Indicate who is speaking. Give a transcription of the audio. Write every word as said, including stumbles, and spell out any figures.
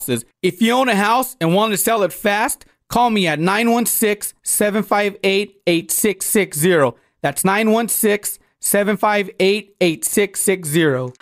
Speaker 1: If you own a house and want to sell it fast, call me at nine one six, seven five eight, eight six six zero. That's nine one six, seven five eight, eight six six zero.